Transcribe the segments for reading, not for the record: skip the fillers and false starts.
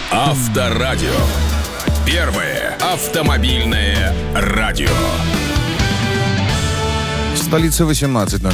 Авторадио. Первое автомобильное радио. В столице 18:00.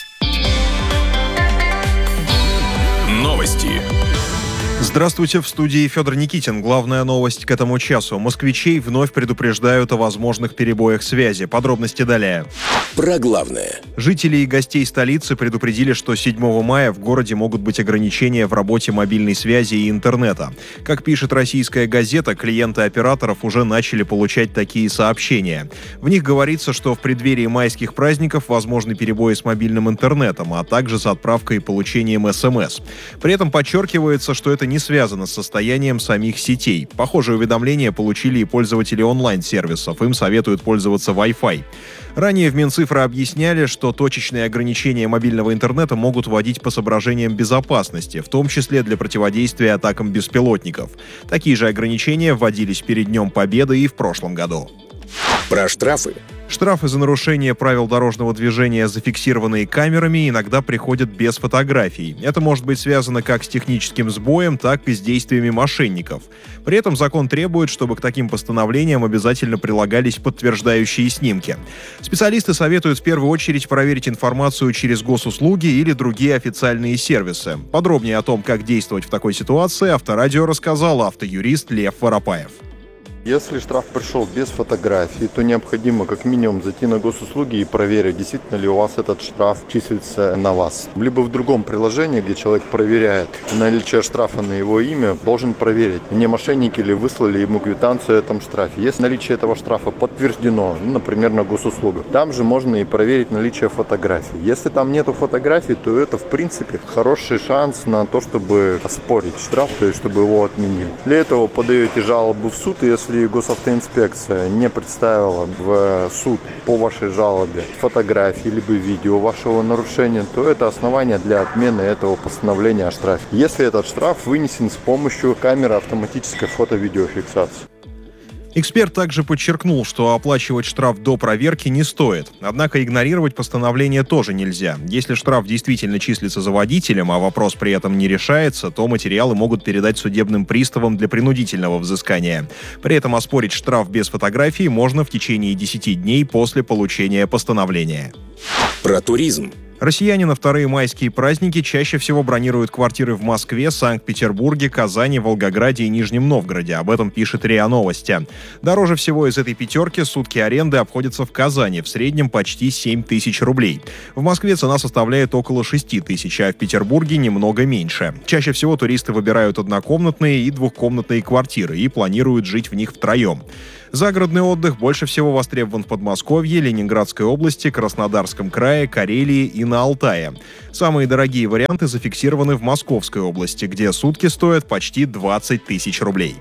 Новости. Здравствуйте, в студии Федор Никитин. Главная новость к этому часу. Москвичей вновь предупреждают о возможных перебоях связи. Подробности далее. Про главное. Жители и гостей столицы предупредили, что 7 мая в городе могут быть ограничения в работе мобильной связи и интернета. Как пишет российская газета, клиенты операторов уже начали получать такие сообщения. В них говорится, что в преддверии майских праздников возможны перебои с мобильным интернетом, а также с отправкой и получением СМС. При этом подчеркивается, что это не связано с состоянием самих сетей. Похожие уведомления получили и пользователи онлайн-сервисов. Им советуют пользоваться Wi-Fi. Ранее в Минцифры объясняли, что точечные ограничения мобильного интернета могут вводить по соображениям безопасности, в том числе для противодействия атакам беспилотников. Такие же ограничения вводились перед Днем Победы и в прошлом году. Про штрафы. Штрафы за нарушение правил дорожного движения, зафиксированные камерами, иногда приходят без фотографий. Это может быть связано как с техническим сбоем, так и с действиями мошенников. При этом закон требует, чтобы к таким постановлениям обязательно прилагались подтверждающие снимки. Специалисты советуют в первую очередь проверить информацию через госуслуги или другие официальные сервисы. Подробнее о том, как действовать в такой ситуации, Авторадио рассказал автоюрист Лев Воропаев. Если штраф пришел без фотографии, то необходимо как минимум зайти на госуслуги и проверить, действительно ли у вас этот штраф числится на вас. Либо в другом приложении, где человек проверяет наличие штрафа на его имя, должен проверить, не мошенники ли выслали ему квитанцию о этом штрафе. Если наличие этого штрафа подтверждено, например, на госуслугах, там же можно и проверить наличие фотографий. Если там нету фотографий, то это в принципе хороший шанс на то, чтобы оспорить штраф, то есть чтобы его отменили. Для этого подаете жалобу в суд, и если госавтоинспекция не представила в суд по вашей жалобе фотографии либо видео вашего нарушения, то это основание для отмены этого постановления о штрафе. Если этот штраф вынесен с помощью камеры автоматической фото-видеофиксации. Эксперт также подчеркнул, что оплачивать штраф до проверки не стоит. Однако игнорировать постановление тоже нельзя. Если штраф действительно числится за водителем, а вопрос при этом не решается, то материалы могут передать судебным приставам для принудительного взыскания. При этом оспорить штраф без фотографии можно в течение 10 дней после получения постановления. Про туризм. Россияне на вторые майские праздники чаще всего бронируют квартиры в Москве, Санкт-Петербурге, Казани, Волгограде и Нижнем Новгороде. Об этом пишет РИА Новости. Дороже всего из этой пятерки сутки аренды обходятся в Казани, в среднем почти 7 тысяч рублей. В Москве цена составляет около 6 тысяч, а в Петербурге немного меньше. Чаще всего туристы выбирают однокомнатные и двухкомнатные квартиры и планируют жить в них втроем. Загородный отдых больше всего востребован в Подмосковье, Ленинградской области, Краснодарском крае, Карелии и на Алтае. Самые дорогие варианты зафиксированы в Московской области, где сутки стоят почти 20 тысяч рублей.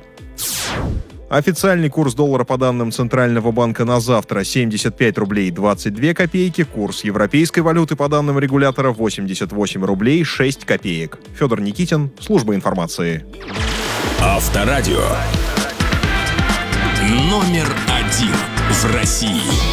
Официальный курс доллара по данным Центрального банка на завтра 75 рублей 22 копейки, курс европейской валюты по данным регулятора 88 рублей 6 копеек. Федор Никитин, служба информации. Авторадио. Номер 1 в России.